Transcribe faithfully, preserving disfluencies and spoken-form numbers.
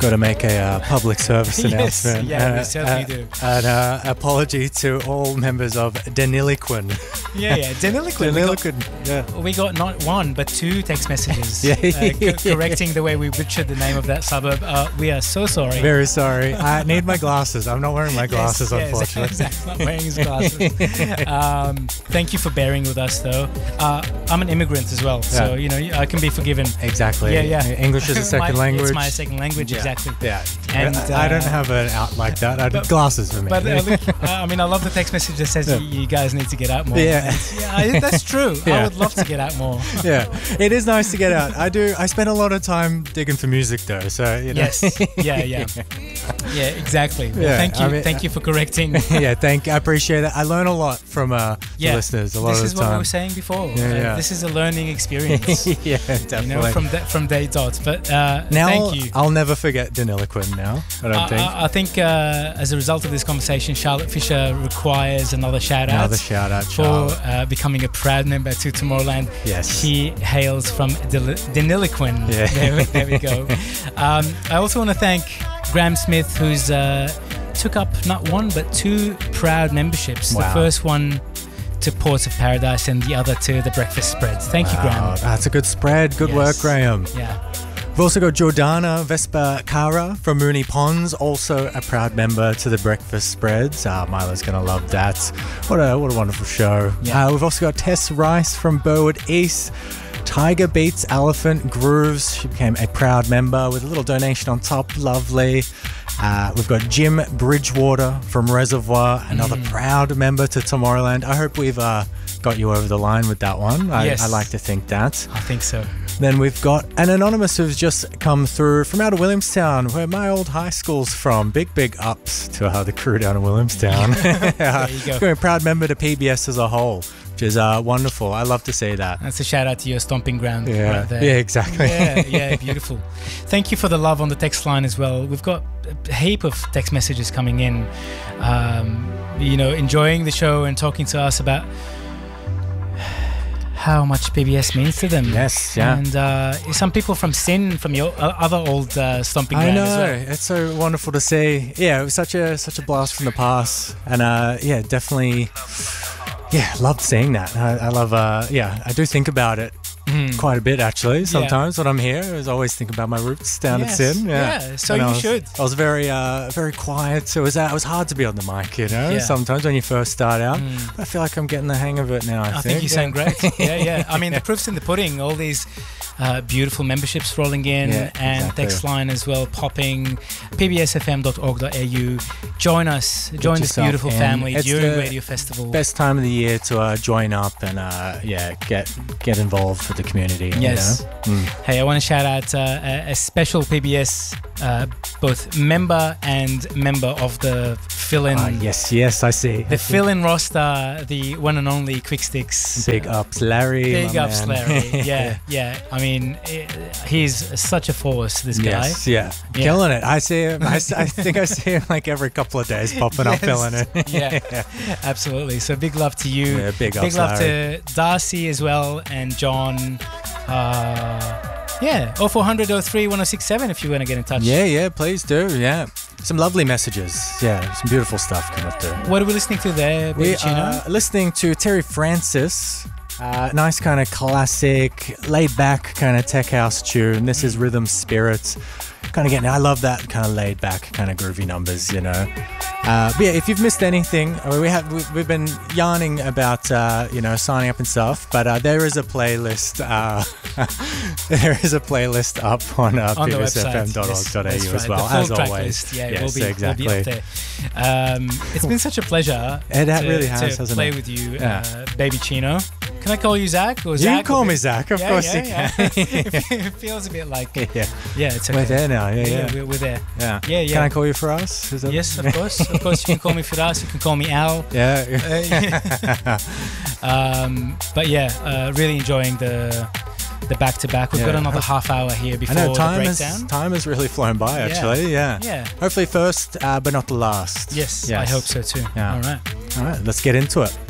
got to make a uh, public service Yes, announcement. yeah, we Uh, certainly uh, do. An uh, apology to all members of Deniliquin. Yeah, yeah. Deniliquin. We got, Deniliquin, yeah. we got not one, but two text messages Yeah. uh, co- correcting the way we butchered the name of that suburb. Uh, we are so sorry. Very sorry. I need my glasses. I'm not wearing my glasses, Yes, yes, unfortunately. Zach's not wearing his glasses. um, thank you for bearing with us, though. Uh, I'm an immigrant as well, so Yeah. you know I can be forgiven. Exactly. Yeah, yeah. English is a second My- language. It's my second language, Yeah. exactly. Yeah. And, I, I don't uh, have an out like that. I but- glasses for me. But uh, look, uh, I mean, I love the text message that says Yeah. you, you guys need to get out more. Yeah. And, yeah, I, that's true. I Yeah. would love to get out more. Yeah, it is nice to get out. I do. I spend a lot of time digging for music, though. So you know. Yes. Yeah. Yeah. Yeah. Exactly. Well, Yeah, thank you. I mean, thank you for correcting. yeah, thank. I appreciate it. I learn a lot from uh, Yeah. the listeners. A lot this of is the what we time. were saying before. Yeah, Uh, yeah. This is a learning experience. yeah, definitely. You know, from da- from day dot. But uh, now, thank you. I'll never forget Deniliquin. Now, I don't I, think. I, I think uh, as a result of this conversation, Charlotte Fisher requires another shout out. Another shout out, for Charlotte. uh, becoming a proud member to Tomorrowland. Yes. She hails from Del- Deniliquin. Yeah. There, we- there we go. Um, I also want to thank Graham Smith, who's uh, took up not one but two proud memberships. Wow. The first one to Ports of Paradise and the other to the Breakfast Spreads. Thank you, Wow, Graham. that's a good spread. Good Yes. work, Graham. Yeah. We've also got Jordana Vespa Cara from Mooney Ponds, also a proud member to the Breakfast Spreads. Uh, Mila's going to love that. What a what a wonderful show. Yeah. Uh, we've also got Tess Rice from Burwood East. Tiger Beats Elephant Grooves. She became a proud member with a little donation on top. Lovely. Uh, we've got Jim Bridgewater from Reservoir, another Mm. proud member to Tomorrowland. I hope we've uh, got you over the line with that one. I, Yes. I like to think that. I think so. Then we've got an anonymous who's just come through from out of Williamstown, where my old high school's from. Big, big ups to uh, the crew down in Williamstown. There you go. We're a proud member to P B S as a whole, which is uh, wonderful. I love to see that. That's a shout out to your stomping ground Yeah, right there. yeah, exactly. Yeah, yeah, beautiful. Thank you for the love on the text line as well. We've got a heap of text messages coming in, um, you know, enjoying the show and talking to us about how much P B S means to them. Yes, yeah. And uh, some people from Sin, from your uh, other old uh, stomping I ground know, as well. it's so wonderful to see. Yeah, it was such a such a blast from the past, and uh, yeah, definitely, yeah, loved seeing that. I, I love, uh, yeah, I do think about it Mhm. quite a bit actually. Sometimes when I'm here, I always think about my roots down Yes, at Sin. Yeah, yeah, so And I you was- should. I was very, uh, very quiet. So it was, uh, it was hard to be on the mic, you know. Yeah. Sometimes when you first start out, Mm. I feel like I'm getting the hang of it now. I, I think you yeah. sound great. Yeah, yeah. I mean, the proof's in the pudding. All these uh, beautiful memberships rolling in, Yeah, and exactly. text line as well popping. p b s f m dot org dot a u. Join us. Join this yourself beautiful in. family It's during the Radio Festival. Best time of the year to uh, join up and uh, yeah, get get involved with the community. you Yes. know? Mm. Hey, I want to shout out uh, a, a special P B S, uh, both member and member of the fill-in. Ah, yes, yes, I see. The fill-in roster, the one and only Quick Sticks. Big ups, Larry. Big my ups, man. Larry. Yeah, yeah. I mean, eh, he's such a force, this guy. Yes, yeah. Yeah. Killing it. I see him. I, s- I think I see him like every couple of days popping up, Yes. filling it. Yeah, absolutely. So big love to you. Yeah, big Big ups, love Larry. to Darcy as well and John. Uh, yeah, oh four hundred oh three one oh six seven if you want to get in touch. Yeah, yeah, please do. Yeah. Some lovely messages. Yeah, some beautiful stuff coming through. What are we listening to there, We Baby Chino? are listening to Terry Francis. Uh, nice kind of classic, laid back kind of tech house tune. This is Rhythm Spirits. Kind of getting, I love that kind of laid back, kind of groovy numbers, you know. Uh, but yeah, if you've missed anything, I mean, we have we, we've been yarning about uh, you know signing up and stuff, but uh, there is a playlist. Uh, there is a playlist up on uh, On p the b s f m dot org dot a u yes, as that's well, right. The as full track always. list, yeah, yes, will be, exactly. will be up there. Um, it's been such a pleasure It to, really has, to hasn't play it? with you, Yeah. uh, Baby Chino. Can I call you Zach? Or You Zach can call or me Baby- Zach, of Yeah, course yeah, you yeah. can. It feels a bit like, yeah, yeah, it's okay. we're there now. Yeah, yeah, We're, we're there. yeah. Yeah, yeah. Can I call you for us? Is that- Yes, of course. Of course, you can call me Firas. You can call me Al. Yeah. Uh, um, but yeah, uh, really enjoying the the back to back. We've Yeah. got another half hour here I before know the time has breakdown. time has really flown by. Actually, yeah. Yeah. Hopefully first, uh, but not the last. Yes, I hope so too. Yeah. All right. All right, let's get into it.